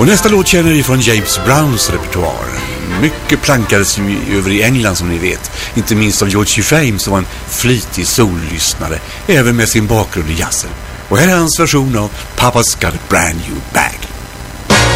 Och nästa låt känner vi från James Browns repertoar. Mycket plankades ju över i England som ni vet. Inte minst av George Fame som var en flitig sollyssnare, även med sin bakgrund i jazzen. Och här är hans version av Papa's Got a Brand New Bag.